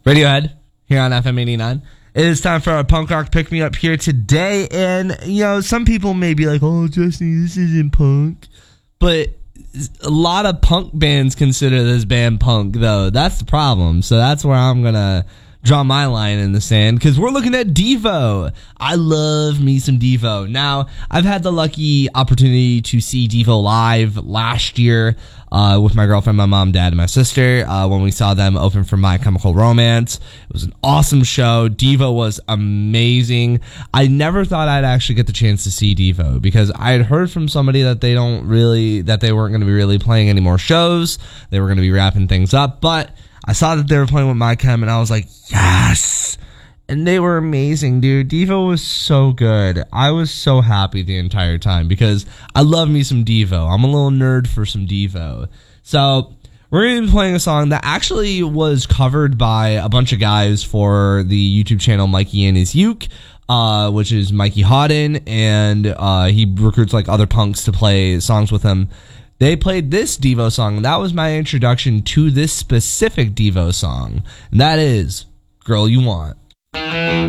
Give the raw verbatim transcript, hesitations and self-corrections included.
Radiohead here on F M eighty-nine. It is time for our punk rock pick me up here today. And, you know, some people may be like, oh, Justin, this isn't punk. But a lot of punk bands consider this band punk, though. That's the problem. So that's where I'm going to draw my line in the sand, because we're looking at Devo. I love me some Devo. Now, I've had the lucky opportunity to see Devo live last year uh, with my girlfriend, my mom, dad, and my sister uh, when we saw them open for My Chemical Romance. It was an awesome show. Devo was amazing. I never thought I'd actually get the chance to see Devo, because I had heard from somebody that they don't really, that they weren't going to be really playing any more shows. They were going to be wrapping things up, but I saw that they were playing with My Chem, and I was like, yes! And they were amazing, dude. Devo was so good. I was so happy the entire time, because I love me some Devo. I'm a little nerd for some Devo. So we're going to be playing a song that actually was covered by a bunch of guys for the YouTube channel Mikey and His Uke, uh, which is Mikey Hawden, and uh, he recruits like other punks to play songs with him. They played this Devo song, and that was my introduction to this specific Devo song. And that is Girl You Want.